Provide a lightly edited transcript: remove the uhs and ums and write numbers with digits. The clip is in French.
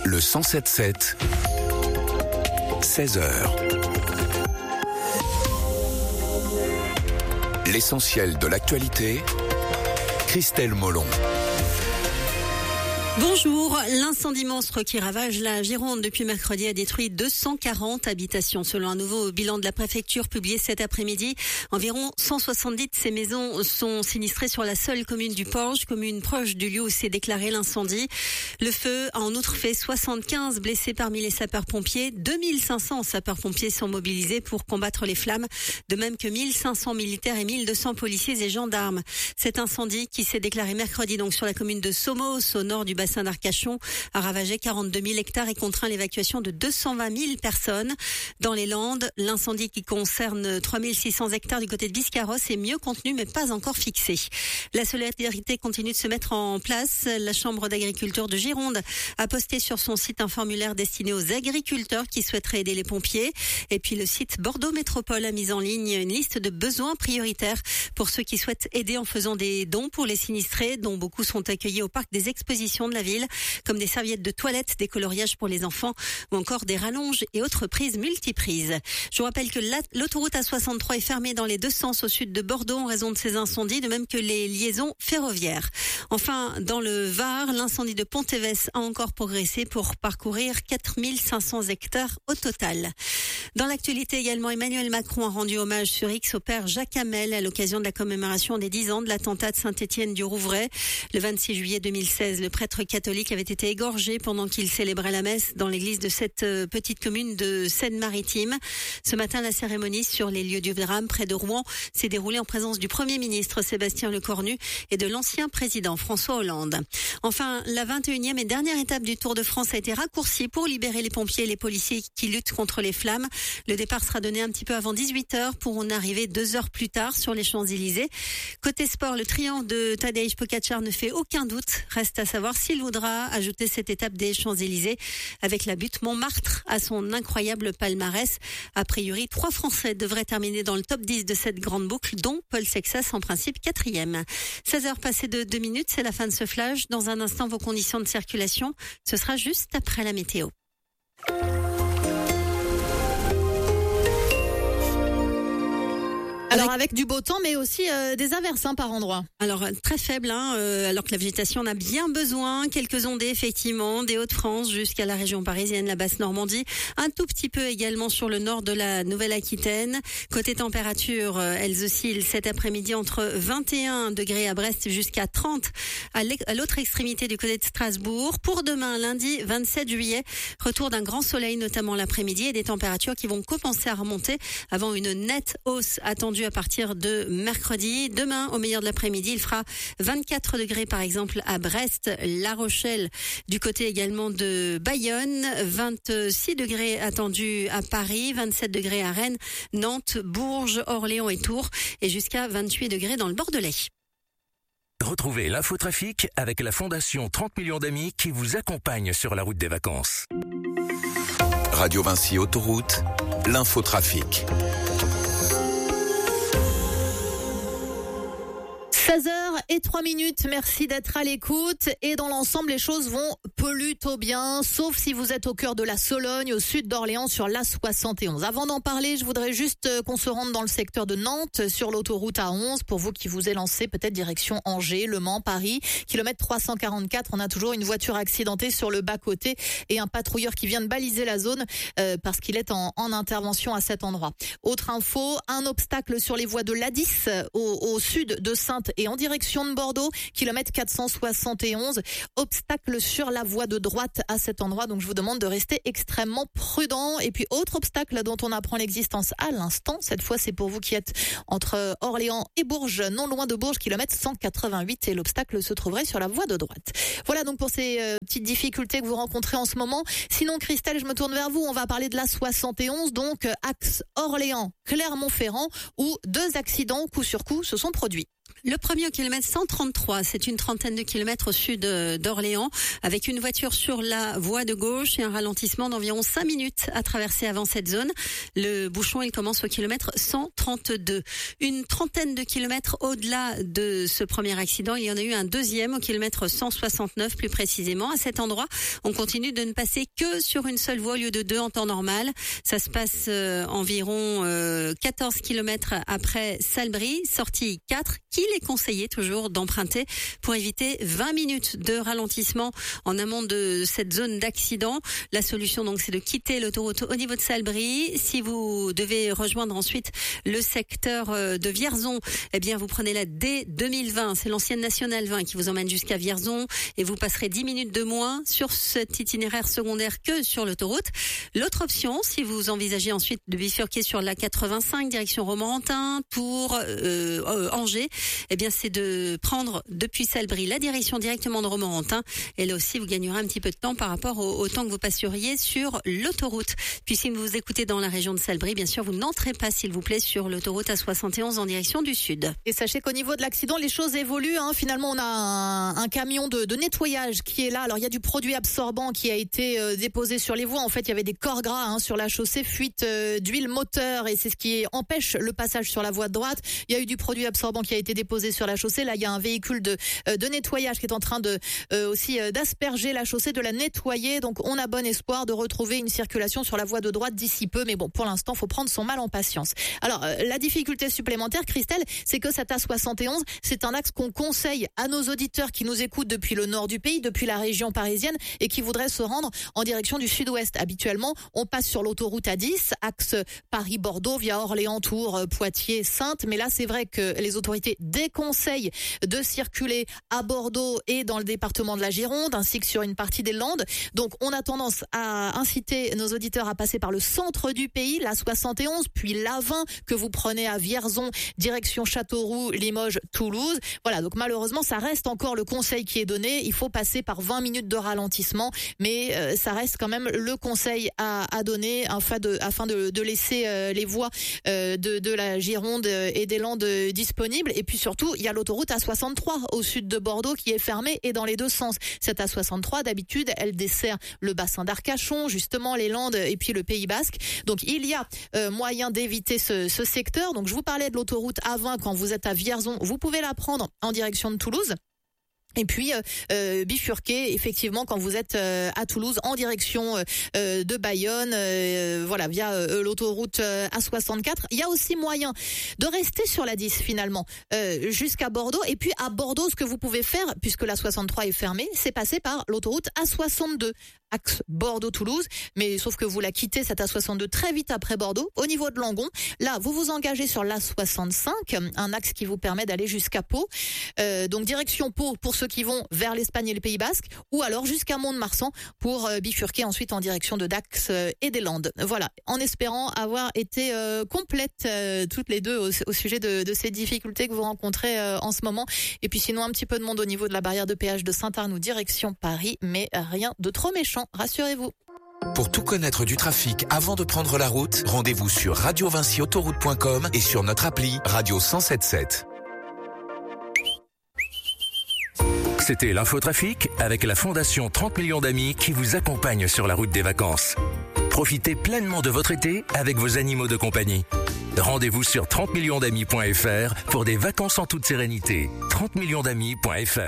Le 107.7, 16h. L'essentiel de l'actualité, Christelle Molon. Bonjour, l'incendie monstre qui ravage la Gironde depuis mercredi a détruit 240 habitations. Selon un nouveau bilan de la préfecture publié cet après-midi, environ 170 de ces maisons sont sinistrées sur la seule commune du Porge, commune proche du lieu où s'est déclaré l'incendie. Le feu a en outre fait 75 blessés parmi les sapeurs-pompiers. 2500 sapeurs-pompiers sont mobilisés pour combattre les flammes, de même que 1500 militaires et 1200 policiers et gendarmes. Cet incendie qui s'est déclaré mercredi donc sur la commune de Somos, au nord du bassin d'Arcachon, a ravagé 42 000 hectares et contraint l'évacuation de 220 000 personnes. Dans les Landes, l'incendie qui concerne 3 600 hectares du côté de Biscarrosse est mieux contenu mais pas encore fixé. La solidarité continue de se mettre en place. La Chambre d'agriculture de Gironde a posté sur son site un formulaire destiné aux agriculteurs qui souhaiteraient aider les pompiers. Et puis le site Bordeaux Métropole a mis en ligne une liste de besoins prioritaires pour ceux qui souhaitent aider en faisant des dons pour les sinistrés, dont beaucoup sont accueillis au parc des expositions de la ville, comme des serviettes de toilette, des coloriages pour les enfants ou encore des rallonges et autres prises multiprises. Je vous rappelle que l'autoroute A63 est fermée dans les deux sens au sud de Bordeaux en raison de ces incendies, de même que les liaisons ferroviaires. Enfin, dans le Var, l'incendie de Pontévès a encore progressé pour parcourir 4 500 hectares au total. Dans l'actualité également, Emmanuel Macron a rendu hommage sur X au père Jacques Hamel à l'occasion de la commémoration des 10 ans de l'attentat de Saint-Étienne-du-Rouvray. Le 26 juillet 2016, le prêtre catholique avait été égorgé pendant qu'il célébrait la messe dans l'église de cette petite commune de Seine-Maritime. Ce matin, la cérémonie sur les lieux du drame près de Rouen s'est déroulée en présence du Premier ministre Sébastien Lecornu et de l'ancien président François Hollande. Enfin, la 21e et dernière étape du Tour de France a été raccourcie pour libérer les pompiers et les policiers qui luttent contre les flammes. Le départ sera donné un petit peu avant 18h pour en arriver 2 heures plus tard sur les Champs-Élysées. Côté sport, le triomphe de Tadej Pogačar ne fait aucun doute. Reste à savoir s'il voudra ajouter cette étape des Champs-Élysées avec la butte Montmartre à son incroyable palmarès. A priori, 3 Français devraient terminer dans le top 10 de cette grande boucle, dont Paul Sexas en principe 4e. 16h passées de 2 minutes, c'est la fin de ce flash. Dans un instant, vos conditions de circulation, ce sera juste après la météo. Alors avec du beau temps, mais aussi des averses par endroits. Alors très faible, alors que la végétation en a bien besoin. Quelques ondées effectivement, des Hauts-de-France jusqu'à la région parisienne, la Basse-Normandie. Un tout petit peu également sur le nord de la Nouvelle-Aquitaine. Côté température, elles oscillent cet après-midi entre 21 degrés à Brest jusqu'à 30 à l'autre extrémité du côté de Strasbourg. Pour demain, lundi 27 juillet, retour d'un grand soleil, notamment l'après-midi, et des températures qui vont commencer à remonter avant une nette hausse attendue à partir de mercredi. Demain, au meilleur de l'après-midi, il fera 24 degrés par exemple à Brest, La Rochelle, du côté également de Bayonne, 26 degrés attendus à Paris, 27 degrés à Rennes, Nantes, Bourges, Orléans et Tours, et jusqu'à 28 degrés dans le Bordelais. Retrouvez l'infotrafic avec la Fondation 30 millions d'amis qui vous accompagne sur la route des vacances. Radio Vinci Autoroute, l'infotrafic. 16h03, merci d'être à l'écoute. Et dans l'ensemble, les choses vont plutôt bien, sauf si vous êtes au cœur de la Sologne, au sud d'Orléans, sur l'A71. Avant d'en parler, je voudrais juste qu'on se rende dans le secteur de Nantes, sur l'autoroute A11, pour vous qui vous êtes lancé peut-être direction Angers, Le Mans, Paris. Kilomètre 344, on a toujours une voiture accidentée sur le bas-côté et un patrouilleur qui vient de baliser la zone parce qu'il est en intervention à cet endroit. Autre info, un obstacle sur les voies de l'A10 au sud de Saintes et en direction de Bordeaux, kilomètre 471, obstacle sur la voie de droite à cet endroit, donc je vous demande de rester extrêmement prudent. Et puis autre obstacle dont on apprend l'existence à l'instant, cette fois c'est pour vous qui êtes entre Orléans et Bourges, non loin de Bourges, kilomètre 188, et l'obstacle se trouverait sur la voie de droite. Voilà donc pour ces petites difficultés que vous rencontrez en ce moment. Sinon Christelle, je me tourne vers vous, on va parler de la 71, donc axe Orléans-Clermont-Ferrand, où 2 accidents coup sur coup se sont produits. Le premier au kilomètre 133, c'est une trentaine de kilomètres au sud d'Orléans, avec une voiture sur la voie de gauche et un ralentissement d'environ 5 minutes à traverser avant cette zone. Le bouchon, il commence au kilomètre 132. Une trentaine de kilomètres au-delà de ce premier accident, il y en a eu un deuxième au kilomètre 169 plus précisément. À cet endroit, on continue de ne passer que sur une seule voie au lieu de deux en temps normal. Ça se passe environ 14 kilomètres après Salbris, sortie 4, qu'il est conseillé toujours d'emprunter pour éviter 20 minutes de ralentissement en amont de cette zone d'accident. La solution donc c'est de quitter l'autoroute au niveau de Salbris. Si vous devez rejoindre ensuite le secteur de Vierzon, eh bien vous prenez la D2020, c'est l'ancienne nationale 20 qui vous emmène jusqu'à Vierzon et vous passerez 10 minutes de moins sur cet itinéraire secondaire que sur l'autoroute. L'autre option, si vous envisagez ensuite de bifurquer sur la 85 direction Romorantin, Tours, Angers, eh bien c'est de prendre depuis Salbris la direction directement de Romorantin et là aussi vous gagnerez un petit peu de temps par rapport au temps que vous passeriez sur l'autoroute. Puis si vous écoutez dans la région de Salbris, bien sûr vous n'entrez pas s'il vous plaît sur l'autoroute A71 en direction du sud. Et sachez qu'au niveau de l'accident, les choses évoluent. Finalement, on a un camion de nettoyage qui est là. Alors il y a du produit absorbant qui a été déposé sur les voies. En fait, il y avait des corps gras sur la chaussée, fuite d'huile moteur et c'est ce qui empêche le passage sur la voie de droite. Il y a eu du produit absorbant qui a été déposé sur la chaussée. Là, il y a un véhicule de nettoyage qui est en train de aussi d'asperger la chaussée, de la nettoyer. Donc, on a bon espoir de retrouver une circulation sur la voie de droite d'ici peu. Mais bon, pour l'instant, faut prendre son mal en patience. Alors, la difficulté supplémentaire, Christelle, c'est que cette A71, c'est un axe qu'on conseille à nos auditeurs qui nous écoutent depuis le nord du pays, depuis la région parisienne et qui voudraient se rendre en direction du sud-ouest. Habituellement, on passe sur l'autoroute A10, axe Paris-Bordeaux via Orléans, Tours, Poitiers, Saintes. Mais là, c'est vrai que les autorités déconseillent de circuler à Bordeaux et dans le département de la Gironde, ainsi que sur une partie des Landes. Donc, on a tendance à inciter nos auditeurs à passer par le centre du pays, la 71, puis la 20 que vous prenez à Vierzon, direction Châteauroux, Limoges, Toulouse. Voilà, donc malheureusement, ça reste encore le conseil qui est donné. Il faut passer par 20 minutes de ralentissement, mais ça reste quand même le conseil à donner afin de laisser les voies de la Gironde et des Landes disponibles. Et puis surtout, il y a l'autoroute A63 au sud de Bordeaux qui est fermée et dans les deux sens. Cette A63, d'habitude, elle dessert le bassin d'Arcachon, justement les Landes et puis le Pays Basque. Donc il y a moyen d'éviter ce secteur. Donc je vous parlais de l'autoroute A20 quand vous êtes à Vierzon, vous pouvez la prendre en direction de Toulouse. Et puis bifurquer effectivement quand vous êtes à Toulouse en direction de Bayonne, voilà via l'autoroute A64. Il y a aussi moyen de rester sur la 10 finalement jusqu'à Bordeaux. Et puis à Bordeaux, ce que vous pouvez faire, puisque la 63 est fermée, c'est passer par l'autoroute A62. Axe Bordeaux-Toulouse, mais sauf que vous la quittez cette A62 très vite après Bordeaux, au niveau de Langon. Là, vous vous engagez sur l'A65, un axe qui vous permet d'aller jusqu'à Pau. Donc direction Pau pour ceux qui vont vers l'Espagne et le Pays Basque, ou alors jusqu'à Mont-de-Marsan pour bifurquer ensuite en direction de Dax et des Landes. Voilà, en espérant avoir été complète toutes les deux au sujet de ces difficultés que vous rencontrez en ce moment. Et puis sinon, un petit peu de monde au niveau de la barrière de péage de Saint-Arnoux, direction Paris, mais rien de trop méchant. Rassurez-vous. Pour tout connaître du trafic avant de prendre la route, rendez-vous sur radiovinciautoroute.com et sur notre appli Radio 107.7. C'était l'infotrafic avec la Fondation 30 millions d'amis qui vous accompagne sur la route des vacances. Profitez pleinement de votre été avec vos animaux de compagnie. Rendez-vous sur 30millionsdamis.fr pour des vacances en toute sérénité. 30millionsdamis.fr